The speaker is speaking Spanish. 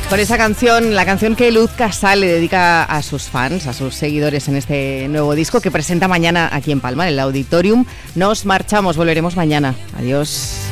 Con esa canción, la canción que Luz Casal le dedica a sus fans, a sus seguidores en este nuevo disco que presenta mañana aquí en Palma, en el Auditorium. Nos marchamos, volveremos mañana. Adiós.